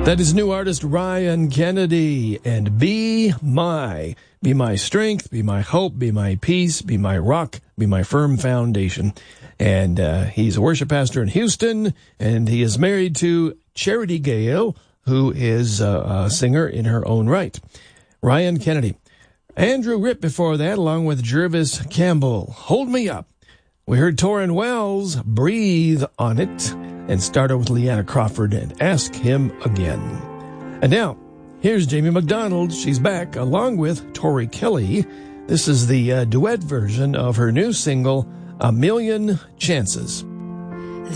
That is new artist Ryan Kennedy, and be my strength, be my hope, be my peace, be my rock, be my firm foundation. And he's a worship pastor in Houston, and he is married to Charity Gale, who is a singer in her own right. Ryan Kennedy. Andrew Ripp before that, along with Jervis Campbell. Hold Me Up. We heard Torrin Wells, Breathe on It, and started with Leanna Crawford and Ask Him Again. And now, here's Jamie McDonald. She's back along with Tori Kelly. This is the duet version of her new single, A Million Chances.